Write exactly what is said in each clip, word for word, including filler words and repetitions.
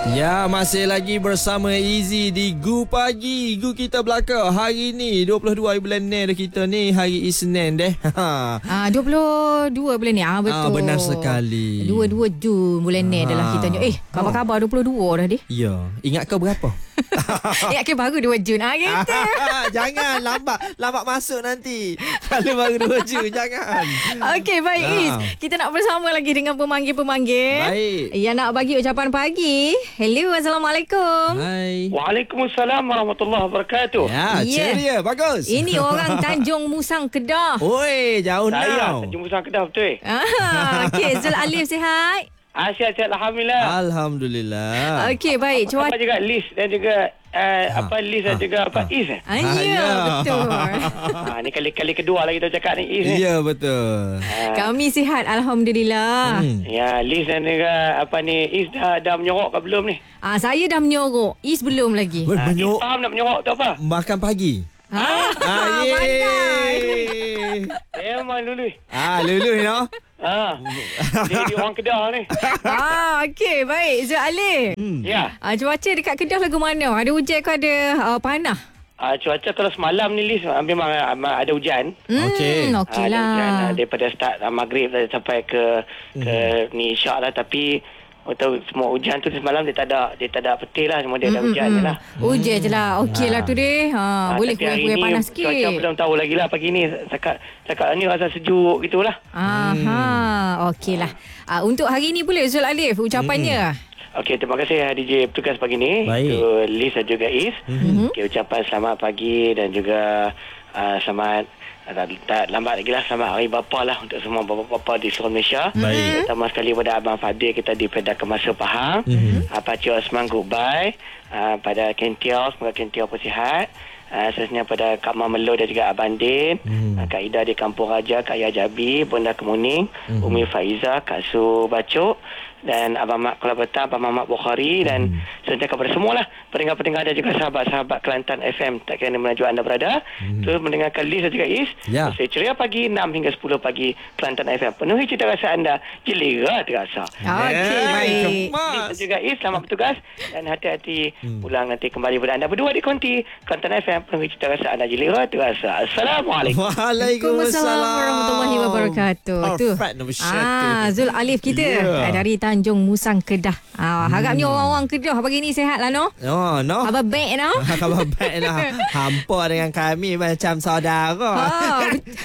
Ya, masih lagi bersama Easy di Gu Pagi. Gu kita belakang hari ni dua puluh dua bulan ni dah kita ni hari Isnin deh. Ha. Ah dua puluh dua bulan ni. Ah betul. Ah, benar sekali. dua puluh dua Jun bulan ni adalah kita ni. Eh, khabar-khabar dua puluh dua dah dia. Ya. Ingat kau berapa? Eh, akhir baru dua Jun. Ah gitu. Jangan lambat, lambat masuk nanti. Kalau baru dua Jun jangan. Okey, baik Ah. Is. Kita nak bersama lagi dengan pemanggil-pemanggil. Baik. Yang nak bagi ucapan pagi. Hello, Assalamualaikum. Hai. Waalaikumsalam warahmatullahi wabarakatuh. Ya, Ya. ceria, bagus. Ini orang Tanjung Musang Kedah. Oi, jauh Saya now. Tanjung Musang Kedah betul. Ah, okey, Zul Alif sihat. Ah, sihat-sihat Alhamdulillah. Alhamdulillah. Okey, baik. Apa Cuaca. juga Liz dan juga uh, Ha. apa Liz dan Ha. juga apa Ha. Is eh? Ah, Ah, ya, ya. betul. Ha, ni kali-kali kedua lagi kita cakap ni Is eh. Ya, betul. Ha. Kami sihat, Alhamdulillah. Hmm. Ya, Liz dan juga apa ni Is dah dah menyorok ke belum ni? Ah, saya dah menyorok. Is belum lagi. Ber- Ha, Is Menyorok faham nak menyorok tu apa? makan pagi. Ah, Ah, pandai. yeay. Memang lulu. Ah, lulu no. Ha. Dia, dia orang Kedah ni. Ah, okey, baik. Zul Alif. Hmm. Ya. Ah, cuaca dekat Kedah lagu mana? Ada hujan ke ada uh, panah? Ah, cuaca kalau semalam ni Liz memang memang ada hujan. Hmm, Okey. okey Ah, ada hujan lah. ah, daripada start ah, maghrib sampai ke ke ni isyak lah, tapi atau semua hujan tu semalam dia tak ada dia tak ada petir lah, semua dia ada hujan je lah. Hujan je lah. Okey lah tu deh. Ha, Ah, boleh tapi hari kuih-kuih ni panas cuaca sikit. belum tahu lagi lah pagi ni. Cakap cakap ni rasa sejuk gitulah. Aha, okey lah. Ah, untuk hari ni pula Zul Alif ucapannya. Okey, terima kasih D J petugas pagi ni. Baik. Tu Liz dan juga Is. Mhm. Okey, ucapan selamat pagi dan juga uh, selamat uh, tak, tak lambat lagi lah, selamat Hari Bapa lah untuk semua bapa-bapa di seluruh Malaysia. Baik. Pertama sekali pada Abang Fadil kita di Pedak Kemasa Pahang. Mhm. Uh, Pakcik Osman goodbye. Uh, pada Kentiau, semoga Kentiau pun sihat. Uh, seterusnya pada Kak Mamelo dan juga Abang Din, Mhm. uh, Kak Ida di Kampung Raja, Kak Yah Jabi, Bonda Kemuning, Mhm. Umi Faiza, Kak Su Bacok dan Abang Mak Kuala Betang, Abang Mamat Bukhari dan Mhm. seterusnya kepada semualah pendengar-pendengar dan juga sahabat-sahabat Kelantan F M tak kira di mana juga anda berada. Mhm. Terus mendengarkan Liz dan juga Is. Ya. Saya ceria pagi enam hingga sepuluh pagi Kelantan F M. Penuhi cita rasa anda, jelera terasa. Okey, Hey, baik. Liz kemas. dan juga Is, selamat bertugas dan hati-hati Hmm. pulang nanti kembali pada anda berdua di Konti Kelantan F M. Penuhi cita rasa anda, jelera terasa. Assalamualaikum. Waalaikumsalam warahmatullahi wabarakatuh. Tu. Perfect nombor satu. Ah, Zul Alif kita Ya. yeah. dari Tanjung Musang Kedah. Ah, harapnya orang-orang Kedah pagi ni sihat lah no. Oh, no. Abang baik no. Khabar baik lah. Hampa dengan kami macam saudara. Ah,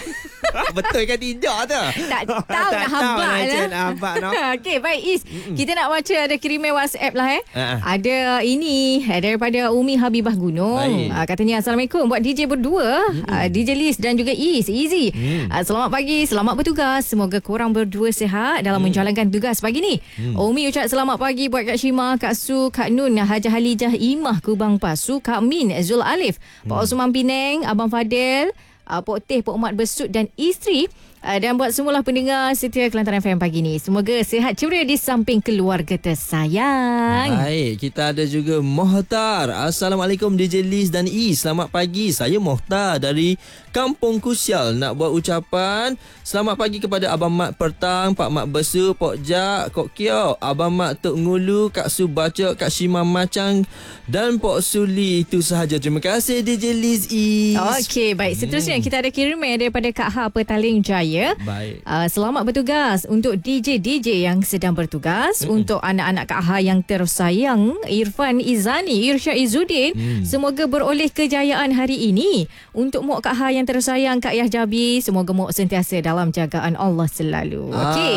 Betul ke tidak tu? tak tahu nak habak macam lah. nak habak no. Okey, baik Is. Mm-mm. Kita nak baca ada kiriman WhatsApp lah eh. Uh-uh. Ada ini eh, daripada Umi Habibah Gunung. Baik. Uh, katanya Assalamualaikum buat D J berdua, uh, D J Liz dan juga Is. Easy. Mm. Uh, selamat pagi, selamat bertugas. Semoga korang berdua sihat dalam Mm. menjalankan tugas pagi ni. Mm. Umi ucap selamat pagi buat Kak Shima, Kak Su, Kak Nun, Hajah Halijah Imah Kubang Pasu, Kak Min, Zul Alif, Pak Osman Penang, Abang Fadil, uh, Pok Teh, Pok Mat Besut dan isteri. Uh, dan buat semualah pendengar setia Kelantan F M pagi ni. Semoga sihat ceria di samping keluarga tersayang. Baik, kita ada juga Mohtar. Assalamualaikum D J Liz dan E. Selamat pagi. Saya Mohtar dari Kampung Kusial. Nak buat ucapan selamat pagi kepada Abang Mat Pertang, Pak Mat Besu, Pok Jak, Kok Kiok, Abang Mat Tok Ngulu, Kak Su Bacok, Kak Shima Macang dan Pok Suli. Itu sahaja. Terima kasih D J Liz E. Okey, baik. Seterusnya hmm. kita ada kiriman daripada Kak Ha Petaling Jaya. Baik. Uh, selamat bertugas untuk D J-D J yang sedang bertugas, mm-hmm. untuk anak-anak Kak Ha yang tersayang, Irfan Izani, Irsyad Izzuddin. Mm. Semoga beroleh kejayaan hari ini. Untuk Mok Kak Ha yang tersayang, Kak Yah Jabi, semoga Mok sentiasa dalam jagaan Allah selalu. Okey.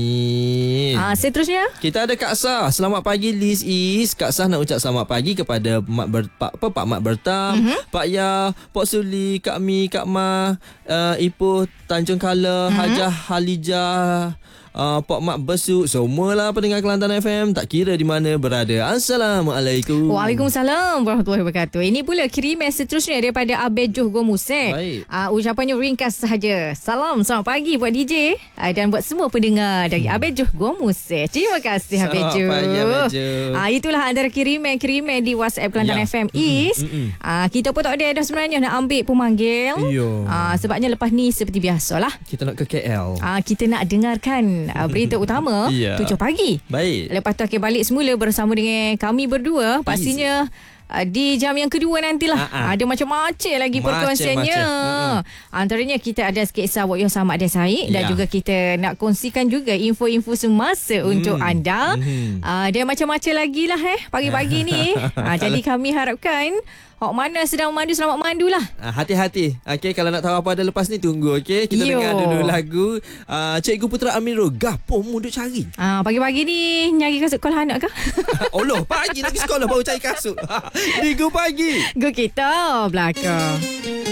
Amin. Uh, seterusnya Kita ada Kak Sah. Selamat pagi Liz Is. Kak Sah nak ucap selamat pagi kepada Mak Ber, Pak apa Pak Mat Bertam, mm-hmm. Pak Ya, Pak Suli, Kak Mi, Kak Ma, uh, Ipoh Tanjung Kala, mm-hmm. Hajah Halijah, uh, Pak Mat Besuk, semualah pendengar Kelantan F M tak kira di mana berada. Assalamualaikum. Waalaikumsalam warahmatullahi wabarakatuh. Ini pula kiriman seterusnya daripada Abejuh Gomuse. Baik. Uh, ucapannya ringkas sahaja. Salam, selamat pagi buat D J uh, dan buat semua pendengar dari hmm. Abejuh Gomuse. Terima kasih Selamat Abejuh. pagi, Abejuh. Uh, itulah antara kiriman-kiriman di WhatsApp Kelantan Ya. F M Is. Mm-mm. Uh, kita pun tak ada dah sebenarnya nak ambil pemanggil. Yo. Uh, sebabnya lepas ni seperti biasalah. Kita nak ke K L. Uh, kita nak dengarkan uh, berita utama Ya. tujuh pagi. Baik. Lepas tu akan balik semula bersama dengan kami berdua. Pastinya uh, di jam yang kedua nantilah. Ha-ha. Ada macam-macam lagi Macam-macam. perkongsiannya. Mm-mm. Antaranya kita ada kisah Wak Yon sama Ada Said. Dan Ya. juga kita nak kongsikan juga info-info semasa Hmm. untuk anda. Mhm. Uh, dan macam-macam lagi lah eh pagi-pagi ni. uh, jadi kami harapkan Hok mana sedang memandu, selamat memandu lah. Ah, hati-hati. Okey, kalau nak tahu apa ada lepas ni tunggu. Okey, kita Yo. dengar dulu lagu uh, Cikgu Putra Amirul Gapo mu duk cari. Ah, pagi-pagi ni nyari kasut sekolah anak kah? Allah, pagi lagi sekolah baru cari kasut. Minggu pagi. Go kita belakang.